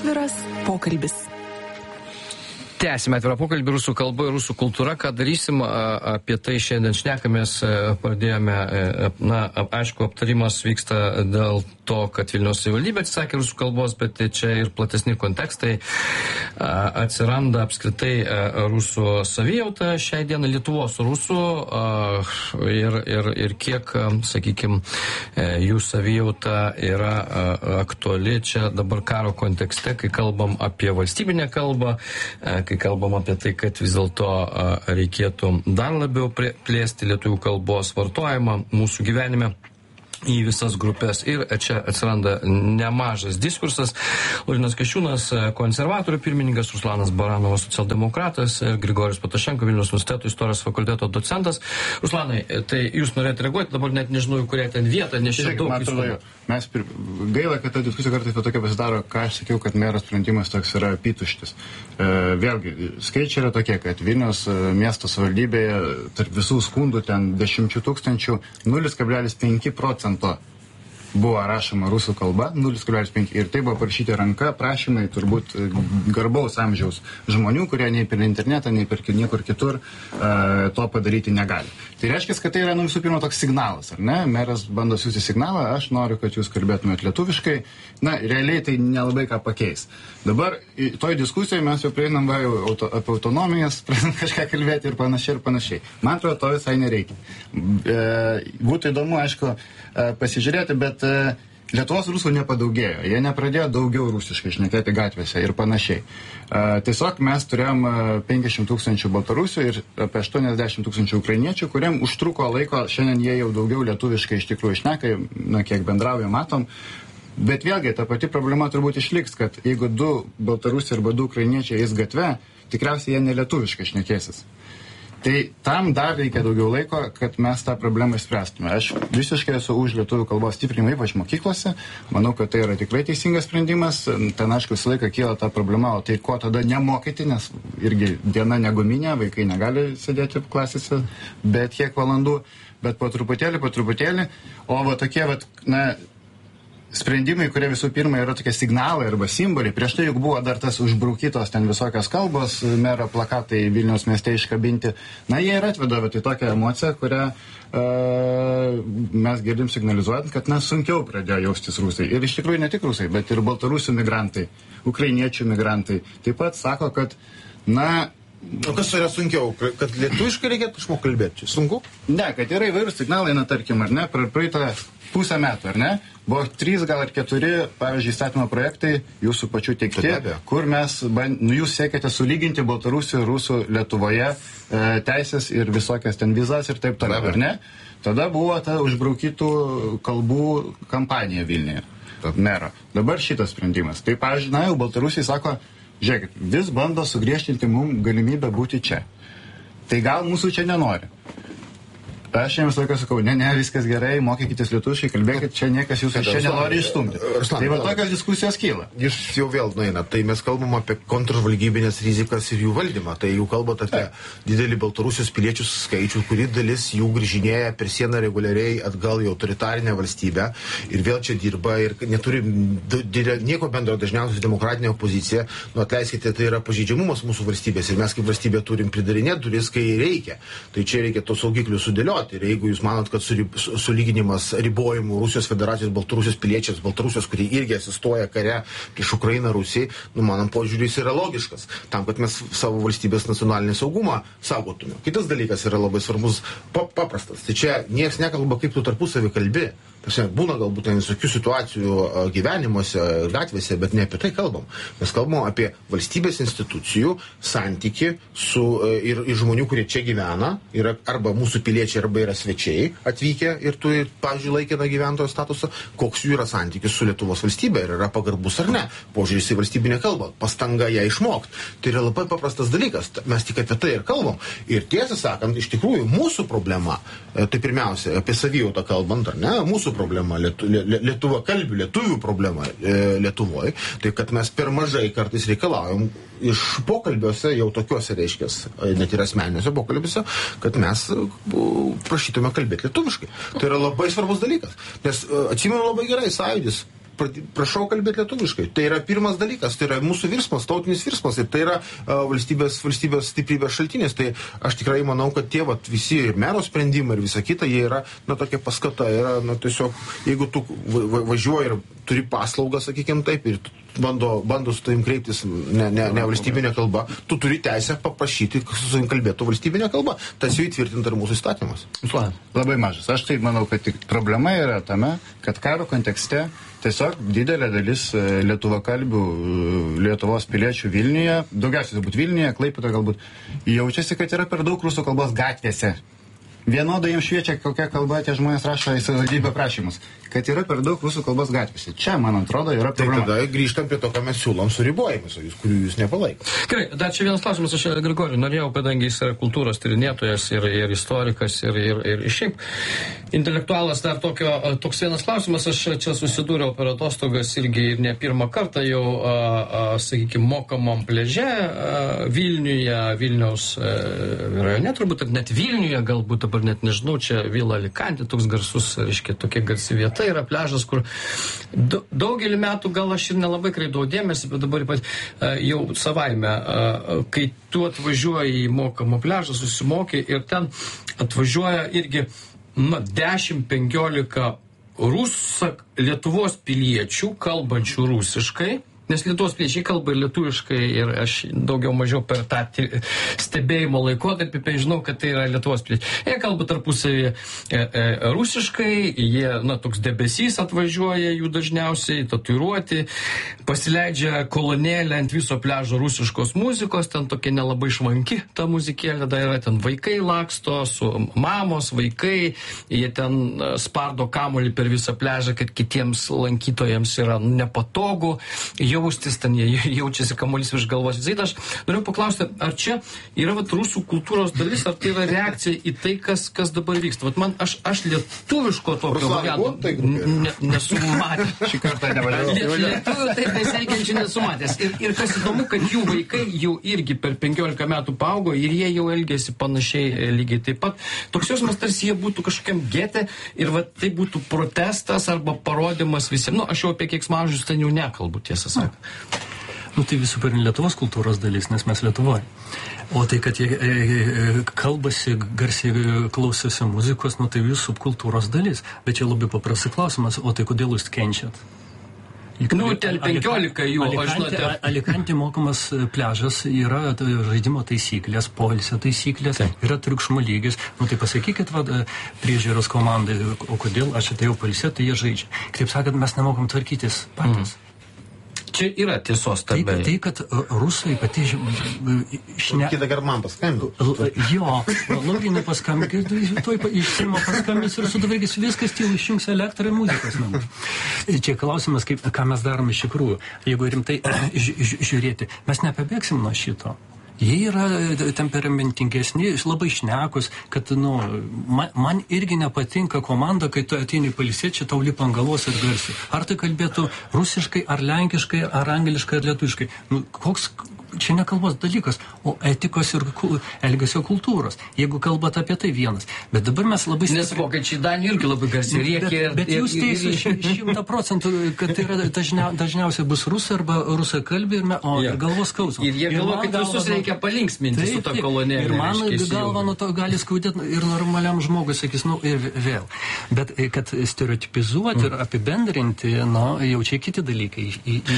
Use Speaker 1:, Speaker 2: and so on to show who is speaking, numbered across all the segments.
Speaker 1: Atviras pokalbis.
Speaker 2: Tęsime atvirą pokalbį rusų kalba ir rusų kultūra. Ką darysim, apie tai šiandien šnekamės. Pradėjome, aišku, aptarimas vyksta dėl to, kad Vilniaus savivaldybė atsisakė rusų kalbos, bet čia ir platesni kontekstai. Atsiranda apskritai rusų savijauta šiai dienai, Lietuvos rusų ir kiek, sakykime, jų savijauta yra aktuali čia dabar karo kontekste, kai kalbam apie valstybinę kalbą, kai kalbam apie tai, kad vis dėlto reikėtų dar labiau plėsti lietuvių kalbos vartojimą mūsų gyvenime į visas grupės. Ir čia atsiranda nemažas diskursas. Laurynas Kasčiūnas, konservatorių pirmininkas, Ruslanas Baranovas, socialdemokratas, Grigorijus Patašenko, Vilniaus universiteto istorijos fakulteto docentas. Ruslanai, tai jūs norėtumėte reaguoti, dabar net nežinau, kurią ten vietą, nes čia daug visko.
Speaker 3: Mes gaila, kad ta diskusija kartais tokia pasidaro, ką aš sakiau, kad mero sprendimas toks yra apytuštis. Vėlgi, skaičiai yra tokie, kad Vilniaus miesto savivaldybėje tarp visų skundų ten 10 000 0,5% buvo rašoma rusų kalba, 0,5. Ir tai buvo parašyti ranka prašymai turbūt garbaus amžiaus žmonių, kurie nei per internetą, nei per niekur kitur to padaryti negali. Tai reiškia, kad tai yra visų pirma toks signalas, ar ne? Meras bando siūsti signalą, aš noriu, kad jūs kalbėtumėt lietuviškai. Na, realiai tai nelabai ką pakeis. Dabar toj diskusijoje mes jau prieinam apie autonomijas, pradedam kažką kalbėti ir panašiai. Man atrodo, to visai nereikia. Būtų įdomu, aišku, pasižiūrėti, bet Lietuvos rusų nepadaugėjo. Jie nepradėjo daugiau rusiškai šnekėti gatvėse ir panašiai. Tiesiog mes turėjom 50 000 baltarusių ir apie 80 000 ukrainiečių, kuriam užtruko laiko, šiandien jie jau daugiau lietuviškai iš tikrųjų šneka, kiek bendrauja, matom. Bet vėlgi, ta pati problema turbūt išliks, kad jeigu 2 baltarusiai arba 2 ukrainiečiai eis gatve, tikriausiai jie nelietuviškai šnekėsis. Tai tam dar reikia daugiau laiko, kad mes tą problemą išspręstume. Aš visiškai esu už lietuvių kalbos stiprinimą, ypač mokyklose. Manau, kad tai yra tikrai teisingas sprendimas. Ten, aišku, visą laiką kyla ta problema, o tai ko tada nemokyti, nes irgi diena neguminė, vaikai negali sėdėti klasėse bet kiek valandų, bet po truputėlį. O va tokie, sprendimai, kurie visų pirma yra tokie signalai arba simboliai. Prieš tai juk buvo dar tas užbraukytos ten visokios kalbos, mero plakatai Vilniaus mieste iškabinti. Na, jie ir atveda tai tokią emociją, kurią mes girdim signalizuojant, kad sunkiau pradėjo jaustis rusai. Ir iš tikrųjų ne tik rusai, bet ir baltarusių migrantai, ukrainiečių migrantai. Taip pat sako, kad,
Speaker 4: O kas yra sunkiau? Kad lietuviškai reikėtų išmokti kalbėti? Čia sunku?
Speaker 3: Ne, kad yra įvairūs signalai, tarkim, ar ne, praeitą pusę metų, ar ne? Buvo 3 gal ir 4, pavyzdžiui, įstatymo projektai jūsų pačių teikti, kur jūs siekėte sulyginti baltarusių ir rusų Lietuvoje teisės ir visokias ten vizas ir taip toliau, ar ne? Tada buvo ta užbraukytų kalbų kampanija Vilniuje, mero. Dabar šitas sprendimas. Tai, pavyzdžiui, jau baltarusiai sako, žiūrėkit, vis bando sugriežtinti mums galimybę būti čia. Tai gal mūsų čia nenori. Aš jiems laiką sakau, ne, viskas gerai, mokykitės lietuviškai, kalbėkit, čia niekas jūsų čia nenori išstumti. Tai va tokios diskusijos kyla.
Speaker 4: Jūs jau vėl nueina, tai mes kalbam apie kontržvalgybinės rizikas ir jų valdymą. Tai jau kalbate apie didelį Baltarusijos piliečių skaičių, kuri dalis jų grįžinėja per sieną reguliariai atgal į autoritarinę valstybę ir vėl čia dirba ir neturi nieko bendro dažniausiai demokratinė opozicija. Atleiskite, tai yra pažeidžiamumas mūsų valstybės ir mes kaip valstybė turim pridarinėti duris, kai reikia. Tai čia reikia tos saugiklius sudėlioti. Ir jeigu jūs manot, kad sulyginimas ribojimų Rusijos federacijos, Baltarusijos piliečiams, Baltarusijos, kurie irgi asistuoja kare prieš Ukrainą, Rusijai, manom požiūris yra logiškas, tam, kad mes savo valstybės nacionalinį saugumą saugotume. Kitas dalykas yra labai svarbus, paprastas. Tai čia niekas nekalba, kaip tu tarpusavį kalbi. Būna galbūt visokių situacijų gyvenimuose, gatvėse, bet ne apie tai kalbam. Mes kalbam apie valstybės institucijų santyki ir žmonių, kurie čia gyvena, yra arba mūsų piliečiai, arba yra svečiai atvykę ir turi, pavyzdžiui, laikiną gyventojo statusą, koks jų yra santykis su Lietuvos valstybė ir yra pagarbus ar ne. Požiūris į valstybinę kalbą, pastanga ją išmokti. Tai yra labai paprastas dalykas. Mes tik apie tai ir kalbam. Ir tiesą sakant, iš tikrųjų, mūsų problema, tai pirmiausia, apie savijautą kalbant, ar ne, mūsų problema, lietuvių problema Lietuvoje, tai kad mes per mažai kartais reikalaujam iš pokalbiuose, jau tokiuose reiškės, net ir asmeniniuose pokalbiuose, kad mes prašytume kalbėti lietuviškai. Tai yra labai svarbus dalykas. Nes atsimenu labai gerai, Sąjūdis prašau kalbėti lietuviškai. Tai yra pirmas dalykas, tai yra mūsų virsmas, tautinis virsmas ir tai yra valstybės stiprybės šaltinis. Tai aš tikrai manau, kad tie visi ir mero sprendimai ir visa kita, jie yra, tokia paskata, yra, tiesiog, jeigu tu važiuoji ir turi paslaugą, sakykime taip, ir bando su tavim kreiptis ne valstybinė kalba, tu turi teisę paprašyti, kad su tavim kalbėtų valstybinė kalba. Tas jau įtvirtinta ir mūsų įstatymas.
Speaker 3: Labai mažas. Aš tai manau, kad problema yra tame, kad karo kontekste tiesiog didelė dalis lietuvakalbių Lietuvos piliečių Vilniuje, daugiausiai turbūt Vilniuje, Klaipėdoje galbūt, jaučiasi, kad yra per daug rusų kalbos gatvėse. Vienodai jiems šviečia, kokia kalba tie žmonės rašo į savivaldybę prašymus. Kad yra per daug rusų kalbos gatvėse. Čia, man atrodo, yra problema.
Speaker 4: Tai tada grįžtam prie to, ką mes siūlom su ribojimus, kurių jūs nepalaikote.
Speaker 2: Gerai, dar čia vienas klausimas, aš Grigoriui norėjau, kadangi jis yra kultūros tyrinėtojas ir istorikas ir šiaip intelektualas, dar toks vienas klausimas, aš čia susidūriau per atostogas irgi ir ne pirmą kartą jau, sakykime, mokamam pliaže Vilniuje, Vilniaus rajone, turbūt net Vilniuje, galbūt dabar net nežinau, čia Vila Alicante, toks garsus, reiškia, tokia garsi vieta yra pliažas, kur daugelį metų gal aš ir nelabai kreipdavau dėmesį, bet dabar jau savaime, kai tu atvažiuoji į mokamą pliažą, susimoki ir ten atvažiuoja irgi 10-15 Lietuvos piliečių, kalbančių rusiškai, nes Lietuvos piliečiai kalba ir lietuviškai ir aš daugiau mažiau per tą stebėjimo laikotarpį žinau, kad tai yra Lietuvos piliečiai. Jie kalba tarpusavį rusiškai, jie, toks debesys atvažiuoja jų dažniausiai, tatuiruoti, pasileidžia kolonėlę ant viso pliažo rusiškos muzikos, ten tokia nelabai švanki ta muzikėlė, dar yra ten vaikai laksto, su mamos, vaikai, jie ten spardo kamuolį per visą pliažą, kad kitiems lankytojams yra nepatogu jaustis, ten jie jaučiasi kamuolys virš galvos. Aš noriu paklausti, ar čia yra rusų kultūros dalis, ar tai yra reakcija į tai, kas dabar vyksta. Aš lietuviško tokio varianto nesu matęs.
Speaker 3: Šį kartą nevažiavau.
Speaker 2: Lietuvių taip besielgiančių nesu matęs. Ir kas įdomu, kad jų vaikai jau irgi per 15 metų paaugo ir jie jau elgėsi panašiai lygiai taip pat. Toks jausmas, tarsi jie būtų kažkokiam gete ir tai būtų protestas arba parodymas visiems. Aš jau apie keiksmažodžius ten jau nekalbu, tiesą sakant.
Speaker 1: Tai visų pirma Lietuvos kultūros dalis, nes mes Lietuvoje. O tai, kad jie kalbasi, garsiai klausosi muzikos, tai jų subkultūros dalis. Bet čia labai paprastas klausimas, o tai kodėl jūs kenčiat?
Speaker 2: Ten 15 jų, žinote.
Speaker 1: Alicante mokamas pliažas, yra žaidimo taisyklės, poilsio taisyklės, yra triukšmo lygis. Tai pasakykit priežiūros komandai, o kodėl aš atėjau poilsėti, tai jie žaidžia. Kitaip sakant, mes nemokam tvarkytis patys.
Speaker 2: Čia yra tiesos tame.
Speaker 1: Tai, kad rusai pati
Speaker 4: Kitą kartą man paskambino.
Speaker 1: Jo, loginį paskambino, tuoj iš Seimo paskambins ir sudavargis viskas, išjungs elektrą ir muzikos namus. Čia klausimas, ką mes darom iš tikrųjų. Jeigu rimtai žiūrėti, mes nepabėgsim nuo šito. Jie yra temperamentingesni, labai šnekus, kad, man irgi nepatinka komanda, kai tu ateini pailsėti, čia tau lipa ant galvos ir garsiai. Ar tai kalbėtų rusiškai, ar lenkiškai, ar angliškai, ar lietuviškai. Koks čia ne kalbos dalykas, o etikos ir elgesio kultūros. Jeigu kalbate apie tai vienas. Bet dabar mes labai...
Speaker 2: Nes vokiečiai Danijai irgi labai garsiai rėkia.
Speaker 1: Bet jūs teisūs 100%, kad tai yra dažniausiai bus rusai arba rusakalbiai, ir galvos skausmas.
Speaker 2: Ir jie galvo, kad visus reikia palinksminti su ta kolonėlė.
Speaker 1: Ir man galva nuo to gali skaudėti ir normaliam žmogui, sakys, ir vėl. Bet kad stereotipizuoti ir apibendrinti, jau čia kiti dalykai.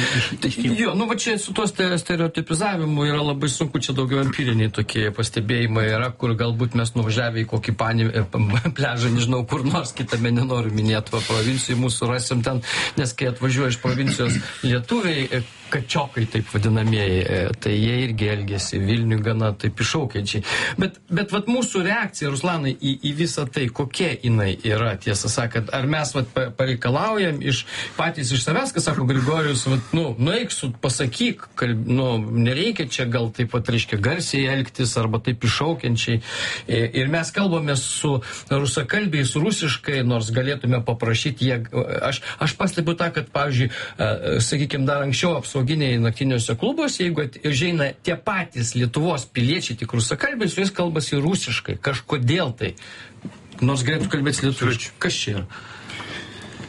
Speaker 2: Jo, čia su tos stereotipizavimu yra labai sunku, čia daugiau empiriniai tokie pastebėjimai yra, kur galbūt mes nuvažiavę į kokį pliažą, nežinau, kur nors kitame nenoriu minėti, provincijai mūsų rasim ten, nes kai atvažiuoja iš provincijos lietuviai, kačiokai taip vadinamieji, tai jie irgi elgėsi Vilniui gana taip iššaukiančiai. Bet mūsų reakcija, Ruslanai, į visą tai, kokia jinai yra, tiesą sakant, ar mes pareikalaujam patys iš savęs, kas sako Grigorijus, nueik su, pasakyk, nereikia čia gal taip pat, reiškia, garsiai elgtis arba taip iššaukiančiai. Ir mes kalbame su rusakalbiais rusiškai, nors galėtume paprašyti jie. Aš pastebiu tą, kad, pavyzdžiui, sakykime, dar anksčiau apsauginiai naktiniuose klubuose, jeigu žeina tie patys Lietuvos piliečiai, tik rusakalbiai, su jais kalbasi rusiškai. Kažkodėl tai. Nors galėtų kalbėti lietuviškai. Kas čia yra?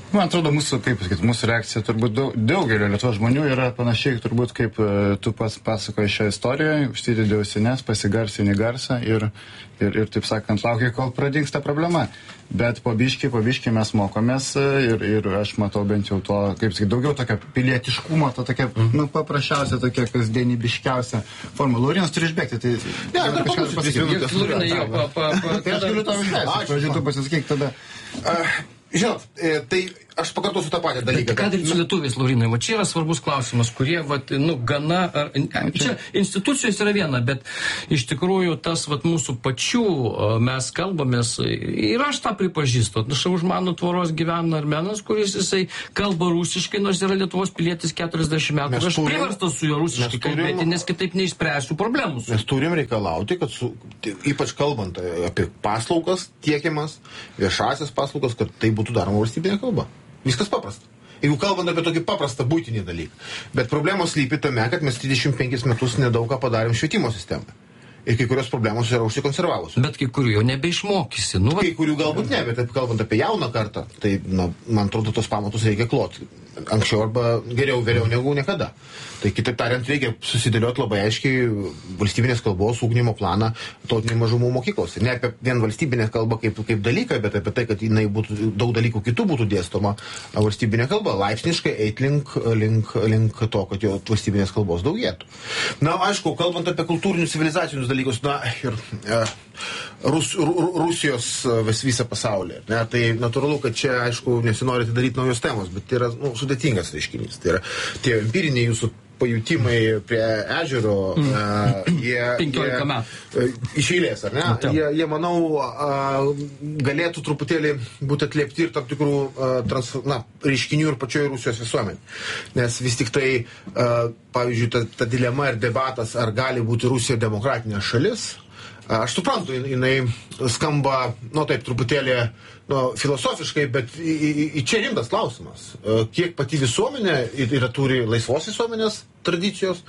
Speaker 3: Man atrodo, mūsų reakcija turbūt daugelio Lietuvos žmonių yra panašiai turbūt kaip tu pats pasakoji šią istoriją, užsidedi ausines, pasigarsini garsą ir taip sakant, laukia, kol pradingsta problema. Bet po biškį mes mokomės ir aš matau bent jau to, kaip sakyti, daugiau tokio pilietiškumo, to tokia, paprasčiausia, tokia kasdieniškiausia forma. Laurinas turi išbėgti, tai...
Speaker 2: Ne, dar pasakyti. Laurinai,
Speaker 3: Tai aš galiu tau išbėgti, pradžiu tu pasisakyk tada.
Speaker 4: Žinot, tai aš pakartosiu tą patį dalyką.
Speaker 2: Ką daryti su lietuviais, Laurinai? Va čia yra svarbus klausimas, kurie, gana... Čia institucijos yra viena, bet iš tikrųjų tas, mūsų pačių mes kalbamės, ir aš tą pripažįstu. Už mano tvoros gyvena armenas, kuris jisai kalba rusiškai, nors yra Lietuvos pilietis 40 metų. Aš priverstas su juo rusiškai kalbėti, nes kitaip neišspręsiu problemų.
Speaker 4: Mes turim reikalauti, kad ypač kalbant apie paslaugas tiekiamas, viešasias paslaugas, kad tai būtų daroma valstybinė kalba. Viskas paprasta. Jeigu kalbant apie tokį paprastą buitinį dalyką. Bet problemos slypi tame, kad mes 35 metus nedaug ką padarėm švietimo sistemą. Ir kai kurios problemos yra užsikonservavusios.
Speaker 2: Bet kai kurių jau nebeišmokysi.
Speaker 4: Kai kurių galbūt ne, bet kalbant apie jauną kartą, tai, man atrodo, tos pamatus reikia kloti. Anksčiau arba geriau, vėliau negu niekada. Tai kitaip tariant, reikia susidėlioti labai aiškiai valstybinės kalbos ūkdymo planą tautinių mažumų mokyklose. Ne apie vien valstybinę kalbą kaip dalyką, bet apie tai, kad jinai būtų, daug dalykų kitų būtų dėstoma valstybinė kalba. Laipsniškai eit link to, kad jo valstybinės kalbos daugėtų. Na, aišku, kalbant apie kultūrinius civilizacinius dalykus, Rusijos visą pasaulį. Ne? Tai natūralu, kad čia, aišku, nesinori daryti naujos temos, bet tai yra sudėtingas reiškinys. Tai yra tie empiriniai jūsų pajutimai prie ežero, jie
Speaker 2: 15 metų.
Speaker 4: Iš eilės, ar ne? Jie, manau, galėtų truputėlį būti atliepti ir tam tikrų reiškinių ir pačioje Rusijos visuomenė. Nes vis tik tai, pavyzdžiui, ta dilema ir debatas, ar gali būti Rusija demokratinė šalis, aš suprantu, jinai skamba, taip, truputėlį filosofiškai, bet čia rimtas klausimas. Kiek pati visuomenė turi laisvos visuomenės tradicijos,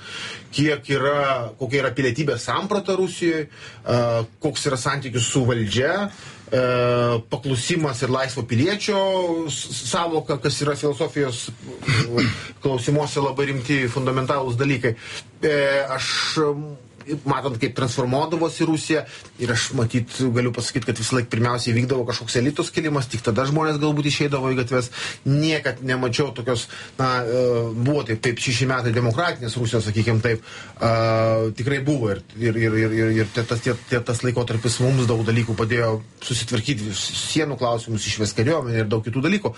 Speaker 4: kokia yra pilietybės samprata Rusijoje, koks yra santykis su valdžia, paklusimas ir laisvo piliečio savoka, kas yra filosofijos klausimuose labai rimti fundamentalūs dalykai. Aš matant, kaip transformuodavosi Rusija, ir aš galiu pasakyti, kad visą laiką pirmiausiai vykdavo kažkoks elitos kilimas, tik tada žmonės galbūt išeidavo į gatves. Niekad nemačiau tokios, buvo taip 6 metai demokratinės Rusijos, sakykime taip, tikrai buvo ir tas laikotarpis mums daug dalykų padėjo susitvarkyti, sienų klausimus, išvest kariuomenę ir daug kitų dalykų.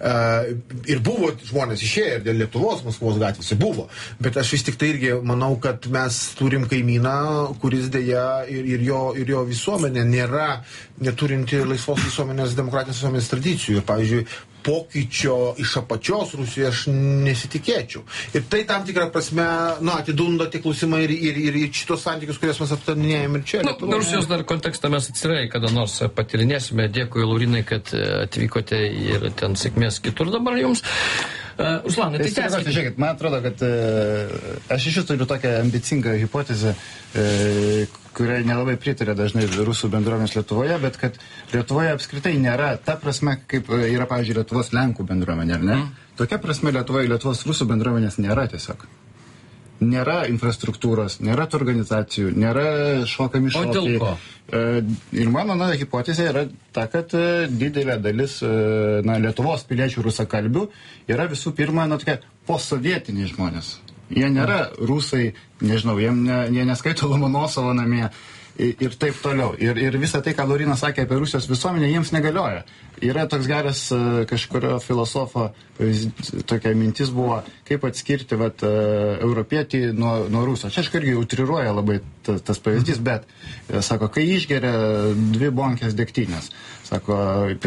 Speaker 4: Ir buvo žmonės išėję, ir dėl Lietuvos, Maskvos gatvėse buvo, bet aš vis tik tai irgi manau, kad mes turim kaimyną, kuris dėja ir jo visuomenė neturinti laisvos visuomenės, demokratinės visuomenės tradicijų. Ir, pavyzdžiui, pokyčio iš apačios Rusijoje aš nesitikėčiau. Ir tai tam tikrą prasme, atidunda tie klausimai ir šitos santykius, kuriuos mes aptarinėjame ir čia.
Speaker 2: Rusijos dar kontekstą mes atsirai, kada nors patirinėsime. Dėkui, Laurinai, kad atvykote ir ten sėkmės kitur dabar jums. Ruslanai, tai tęskite.
Speaker 3: Žiūrėkit, man atrodo, kad aš iš turiu tokią ambicingą hipotezę, kuriai nelabai pritarė dažnai rusų bendruomenės Lietuvoje, bet kad Lietuvoje apskritai nėra ta prasme, kaip yra, pavyzdžiui, Lietuvos Lenkų bendruomenė, ar ne? Tokia prasme Lietuvoje Lietuvos rusų bendruomenės nėra tiesiog. Nėra infrastruktūros, nėra tų organizacijų, nėra šokami šokiai.
Speaker 2: O dėl ko?
Speaker 3: Ir mano hipotezė yra ta, kad didelė dalis Lietuvos piliečių rusakalbių yra visų pirma tokie postsovietiniai žmonės. Jie nėra rusai, nežinau, jie neskaito Lomonosovo namie ir taip toliau. Ir visą tai, ką Laurinas sakė apie Rusijos visuomenę, jiems negalioja. Yra toks geras kažkurio filosofo tokia mintis buvo, kaip atskirti europietį nuo ruso. Čia aš irgi utriruoja labai tas pavyzdys, bet sako, kai išgeria 2 bonkės degtinės, sako,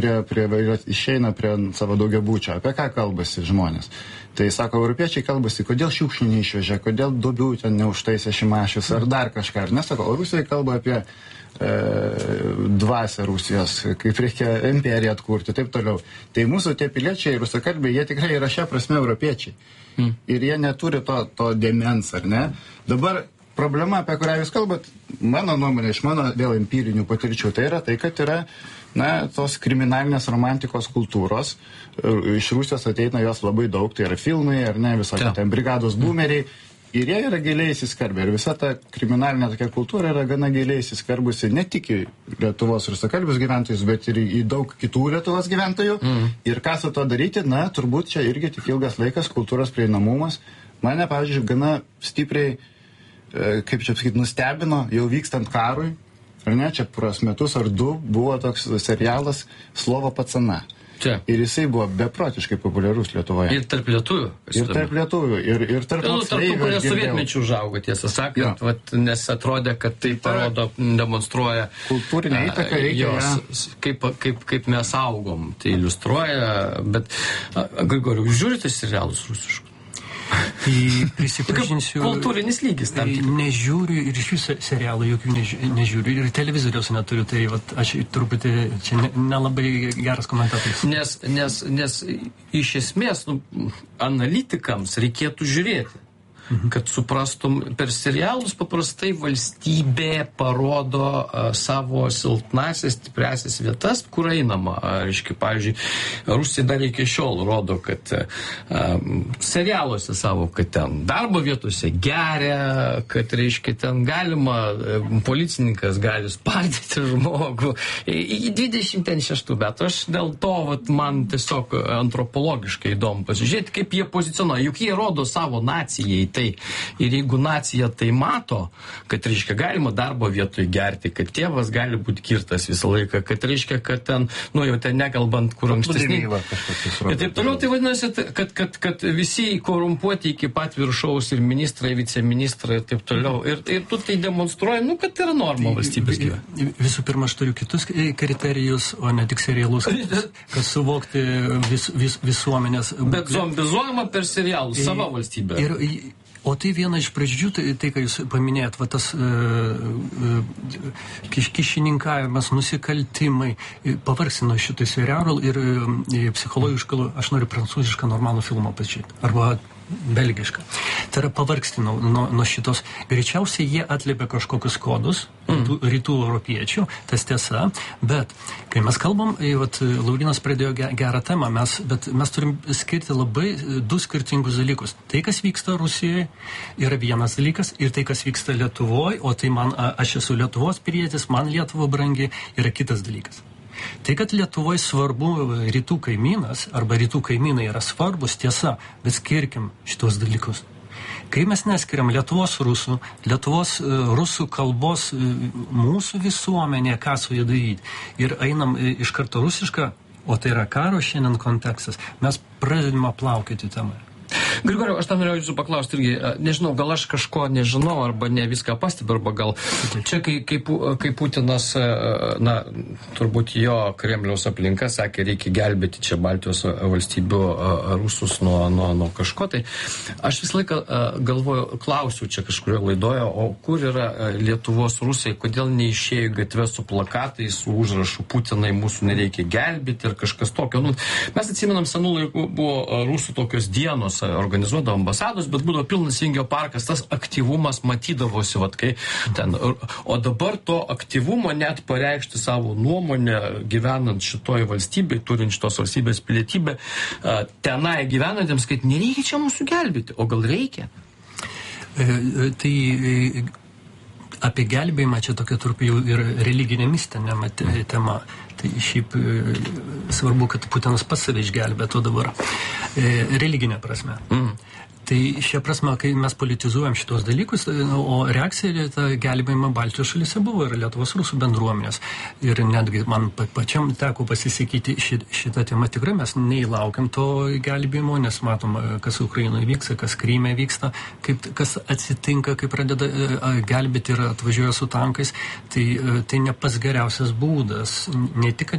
Speaker 3: išeina prie savo daugiabučio, apie ką kalbasi žmonės. Tai sako, europiečiai kalbasi, kodėl šiukšlių neišvežė, kodėl duobių ten neužtaisė Šimašius ar dar kažką. Ar nesako, o rusai kalba apie dvasią Rusijos, kaip reikia imperiją atkurti, taip toliau. Tai mūsų tie piliečiai, rusakalbiai, jie tikrai yra šia prasme europiečiai. Ir jie neturi to dėmens, ar ne? Dabar problema, apie kurią jūs kalbat, mano nuomonė, iš mano dėl empirinių patirčių, tai yra tai, kad yra tos kriminalinės romantikos kultūros. Iš Rusijos ateina jos labai daug, tai yra filmai, ar ne, visokie ten brigados boomeriai. Ir jie yra giliai įsiskarbę. Ir visa ta kriminalinė tokia kultūra yra gana giliai įsiskarbusi ne tik į Lietuvos rusakalbius gyventojus, bet ir į daug kitų Lietuvos gyventojų. Ir ką su to daryti, turbūt čia irgi tik ilgas laikas, kultūros prieinamumas. Mane, pavyzdžiui, gana stipriai, kaip čia pasakyti, nustebino, jau vykstant karui, ar ne, čia pros metus ar du buvo toks serialas Slovo pacana.
Speaker 2: Čia.
Speaker 3: Ir jisai buvo beprotiškai populiarus Lietuvoje.
Speaker 2: Ir tarp lietuvių.
Speaker 3: Ir tarp lietuvių. Ir tarp
Speaker 2: tų, kurie sovietmečių užaugo, tiesą sakant, nes atrodė, kad tai parodo, demonstruoja
Speaker 3: kultūrinę įtaką,
Speaker 2: kaip mes augom. Tai iliustruoja, bet Grigoriau, žiūrite serialus rusiškus?
Speaker 1: Tai prisipažinsiu,
Speaker 2: kultūrinis lygis tam tikras.
Speaker 1: Nežiūriu ir iš visų serialų jokių nežiūriu ir televizoriaus neturiu, tai aš truputį čia nelabai geras komentatorius.
Speaker 2: Nes iš esmės analitikams reikėtų žiūrėti, kad suprastum, per serialus paprastai valstybė parodo savo silpnasias, stipriasias vietas, kur einama. Reiškia, pavyzdžiui, Rusija dar iki šiol rodo, kad serialuose savo, kad ten darbo vietose geria, kad, reiškia, ten galima, policininkas gali spardyti žmogų. Į 26 metų aš dėl to, man tiesiog antropologiškai įdomu pasižiūrėti, kaip jie pozicionuoja. Juk jie rodo savo nacijai. Tai. Ir jeigu nacija tai mato, kad, reiškia, galima darbo vietoj gerti, kad tėvas gali būti kirtas visą laiką, kad, reiškia, kad ten, jau ten nekalbant, kur ankstesnį. Ir taip toliau, tai vadinasi, kad visi korumpuoti iki pat viršaus ir ministrai, viceministrai ir taip toliau. Ir tu tai demonstruoji, kad tai yra norma valstybės gyvenime.
Speaker 1: Visų pirma, aš turiu kitus kriterijus, o ne tik serialus, kad suvokti visuomenės.
Speaker 2: Bet zombizuojama per serialus, sava valstybė.
Speaker 1: O tai viena iš priežasčių, tai ką jūs paminėjot, tas kišininkavimas, nusikaltimai, pavargsino šitą serialą ir psichologiškai, aš noriu prancūzišką normalų filmą pažiūrėti, arba belgišką. Tai yra pavargstino nuo šitos. Greičiausiai jie atliepia kažkokius kodus, rytų europiečių, tas tiesa, bet kai mes kalbam, Laurynas pradėjo gerą temą, bet mes turim skirti labai du skirtingus dalykus. Tai, kas vyksta Rusijoje, yra vienas dalykas, ir tai, kas vyksta Lietuvoje, o tai aš esu Lietuvos pilietis, man Lietuva brangi, yra kitas dalykas. Tai, kad Lietuvoje svarbu rytų kaimynas, arba rytų kaimynai yra svarbus, tiesa, bet skirkim šitos dalykus. Kai mes neskiriam Lietuvos rusų, Lietuvos rusų kalbos mūsų visuomenė, ką su jie daryti, ir einam iš karto rusišką, o tai yra karo šiandien kontekstas, mes pradedame plaukėti temą.
Speaker 2: Grigoriau, aš tam norėjau jūsų paklausti irgi, nežinau, gal aš kažko nežinau, arba ne viską pastebiu, arba gal čia, kai Putinas, turbūt jo Kremliaus aplinka sakė, reikia gelbėti čia Baltijos valstybių rusus nuo kažko, tai aš visą laiką galvoju, klausiu čia kažkurio laidoje, o kur yra Lietuvos rusai, kodėl neišėjo į gatvę su plakatais, su užrašu Putinai mūsų nereikia gelbėti ir kažkas tokio. Mes atsimenam, senų laikų buvo rusų tokios dienos, organizuodavo ambasados, bet būdavo pilnas Vingio parkas, tas aktyvumas matydavosi, kai ten. O dabar to aktyvumo net pareikšti savo nuomonę, gyvenant šitoj valstybėje, turint šitos valstybės pilietybę, tenai gyvenantiems, kad nereikia čia mūsų gelbėti, o gal reikia?
Speaker 1: Tai apie gelbėjimą čia tokia turbūt jau ir religinė mistinė tema. Tai šiaip svarbu, kad Putinas pats save išgelbėtų dabar. Religinė prasme. Tai šia prasme, kai mes politizuojam šitos dalykus, o reakcija tą gelbėjimą Baltijos šalyse buvo ir Lietuvos rusų bendruomenės. Ir netgi man pačiam teko pasisakyti šitą temą. Tikrai mes neįlaukiam to gelbėjimo, nes matom, kas Ukrainoje vyksta, kas Kryme vyksta, kas atsitinka, kai pradeda gelbėti ir atvažiuoja su tankais. Tai ne pats geriausias būdas, ne tik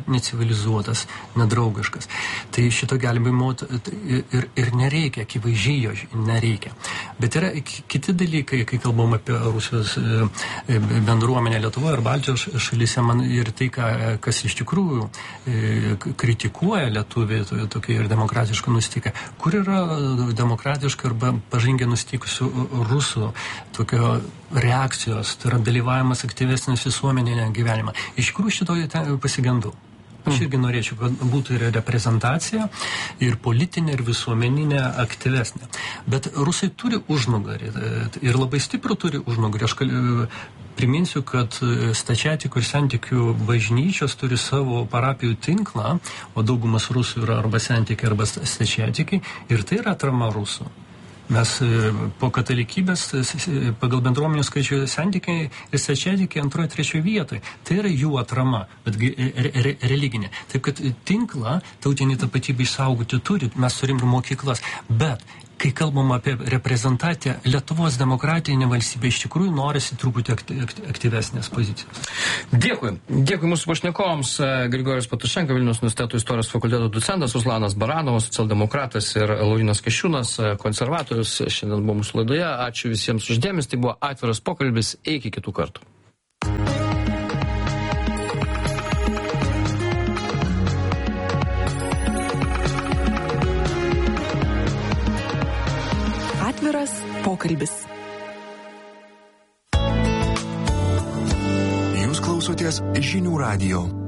Speaker 1: necivilizuotas, nedraugiškas. Tai šito gelbėjimo ir nereikia, akivaizdžiai jo nereikia. Bet yra kiti dalykai, kai kalbam apie Rusijos bendruomenę Lietuvoje ir Baltijos šalyse, man ir tai, kas iš tikrųjų kritikuoja lietuvį tokia ir demokratiškai nusiteikę, kur yra demokratiškai arba pažangiai nusiteikusių rusų tokio reakcijos, tai yra dalyvavimas aktyvesnis visuomenėje gyvenimą. Iš tikrųjų šitoje pasigendu. Aš irgi norėčiau, kad būtų ir reprezentacija, ir politinė, ir visuomeninė aktyvesnė. Bet rusai turi užnugarį, ir labai stiprų turi užnugarį. Aš priminsiu, kad stačiatikių ir sentikių bažnyčios turi savo parapijų tinklą, o daugumas rusų yra arba sentikiai, arba stačiatikiai, ir tai yra atrama rusų. Mes po katalikybės pagal bendruomenių skaičių santykiai ir stačiatikiai 2-3 vietoje. Tai yra jų atrama, bet religinė. Taip kad tinklą tautinį tapatybę išsaugoti turi, mes turim ir mokyklas. Bet kai kalbam apie reprezentaciją, Lietuvos demokratinė valstybė iš tikrųjų norisi truputį aktyvesnės pozicijos.
Speaker 2: Dėkui. Dėkui mūsų pašnekovams. Grigorijus Patušenka, Vilniaus universiteto istorijos fakulteto docentas, Ruslanas Baranovas, socialdemokratas, ir Laurynas Kasčiūnas, konservatorius. Šiandien buvo mūsų laidoje. Ačiū visiems už dėmesį. Tai buvo atviras pokalbis. Iki kitų kartų.
Speaker 5: Atviras pokalbis.
Speaker 6: Jūs klausotės Žinių radijo.